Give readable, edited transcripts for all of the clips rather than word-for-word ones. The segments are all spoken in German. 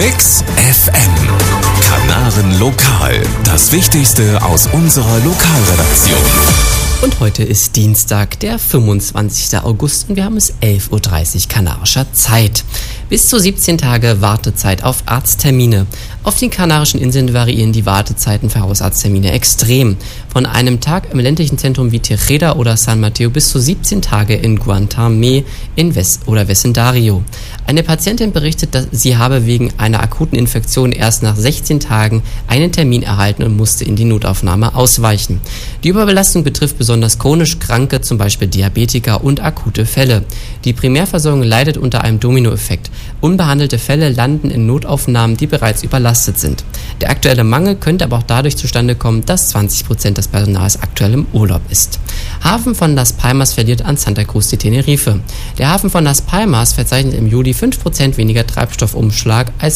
Mix FM. Kanaren Lokal. Das Wichtigste aus unserer Lokalredaktion. Und heute ist Dienstag, der 25. August und wir haben es 11.30 Uhr kanarischer Zeit. Bis zu 17 Tage Wartezeit auf Arzttermine. Auf den Kanarischen Inseln variieren die Wartezeiten für Hausarzttermine extrem. Von einem Tag im ländlichen Zentrum wie Tejeda oder San Mateo bis zu 17 Tage in Guantaname in Vecindario. Eine Patientin berichtet, dass sie habe wegen einer akuten Infektion erst nach 16 Tagen einen Termin erhalten und musste in die Notaufnahme ausweichen. Die Überbelastung betrifft besonders chronisch Kranke, zum Beispiel Diabetiker und akute Fälle. Die Primärversorgung leidet unter einem Dominoeffekt. Unbehandelte Fälle landen in Notaufnahmen, die bereits überlastet sind. Der aktuelle Mangel könnte aber auch dadurch zustande kommen, dass 20% des Personals aktuell im Urlaub ist. Hafen von Las Palmas verliert an Santa Cruz de Tenerife. Der Hafen von Las Palmas verzeichnet im Juli 5% weniger Treibstoffumschlag als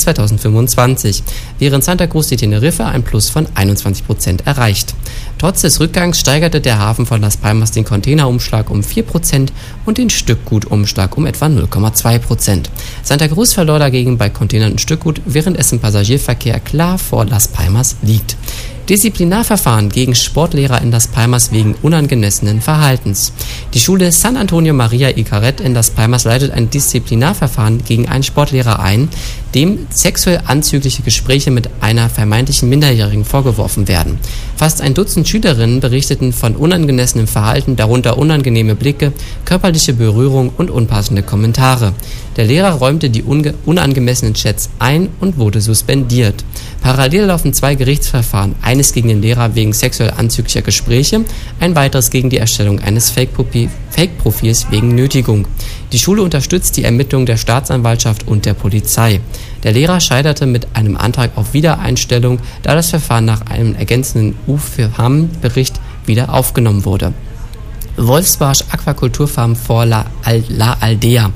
2025, während Santa Cruz de Tenerife ein Plus von 21% erreicht. Trotz des Rückgangs steigerte der Hafen von Las Palmas den Containerumschlag um 4% und den Stückgutumschlag um etwa 0,2%. Santa Cruz verlor dagegen bei Containern und Stückgut, während es im Passagierverkehr klar vor Las Palmas liegt. Disziplinarverfahren gegen Sportlehrer in Las Palmas wegen unangemessenen Verhaltens. Die Schule San Antonio Maria y Caret in Las Palmas leitet ein Disziplinarverfahren gegen einen Sportlehrer ein, dem sexuell anzügliche Gespräche mit einer vermeintlichen Minderjährigen vorgeworfen werden. Fast ein Dutzend Schülerinnen berichteten von unangemessenem Verhalten, darunter unangenehme Blicke, körperliche Berührung und unpassende Kommentare. Der Lehrer räumte die unangemessenen Chats ein und wurde suspendiert. Parallel laufen 2 Gerichtsverfahren, eines gegen den Lehrer wegen sexuell anzüglicher Gespräche, ein weiteres gegen die Erstellung eines Fake-Profils wegen Nötigung. Die Schule unterstützt die Ermittlungen der Staatsanwaltschaft und der Polizei. Der Lehrer scheiterte mit einem Antrag auf Wiedereinstellung, da das Verfahren nach einem ergänzenden UFAM-Bericht wieder aufgenommen wurde. Wolfsbarsch Aquakulturfarm vor La Aldea.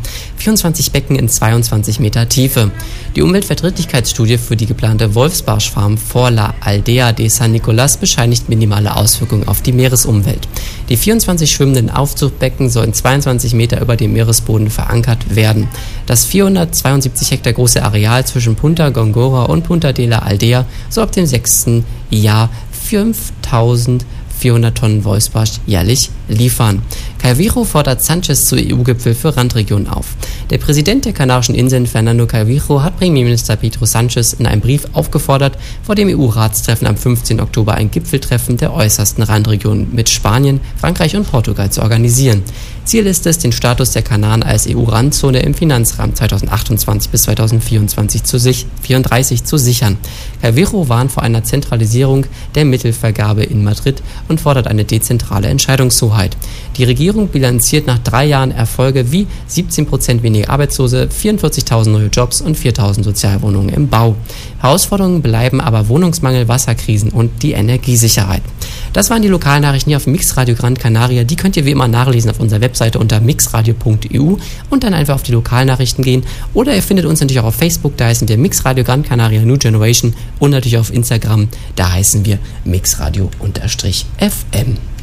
24 Becken in 22 Meter Tiefe. Die Umweltverträglichkeitsstudie für die geplante Wolfsbarschfarm vor La Aldea de San Nicolás bescheinigt minimale Auswirkungen auf die Meeresumwelt. Die 24 schwimmenden Aufzuchtbecken sollen 22 Meter über dem Meeresboden verankert werden. Das 472 Hektar große Areal zwischen Punta Gongora und Punta de la Aldea soll ab dem 6. Jahr 5.400 Tonnen Wolfsbarsch jährlich liefern. Calvijo fordert Sánchez zu EU-Gipfel für Randregionen auf. Der Präsident der Kanarischen Inseln, Fernando Calvijo, hat Premierminister Pedro Sánchez in einem Brief aufgefordert, vor dem EU-Ratstreffen am 15. Oktober ein Gipfeltreffen der äußersten Randregionen mit Spanien, Frankreich und Portugal zu organisieren. Ziel ist es, den Status der Kanaren als EU-Randzone im Finanzrahmen 2028 bis 2034 zu sichern. Calvijo warnt vor einer Zentralisierung der Mittelvergabe in Madrid und fordert eine dezentrale Entscheidungshoheit. Die Regierung bilanziert nach 3 Jahren Erfolge wie 17% weniger Arbeitslose, 44.000 neue Jobs und 4.000 Sozialwohnungen im Bau. Herausforderungen bleiben aber Wohnungsmangel, Wasserkrisen und die Energiesicherheit. Das waren die Lokalnachrichten hier auf Mixradio Gran Canaria. Die könnt ihr wie immer nachlesen auf unserer Webseite unter mixradio.eu und dann einfach auf die Lokalnachrichten gehen. Oder ihr findet uns natürlich auch auf Facebook, da heißen wir Mixradio Gran Canaria New Generation, und natürlich auf Instagram, da heißen wir Mixradio_FM.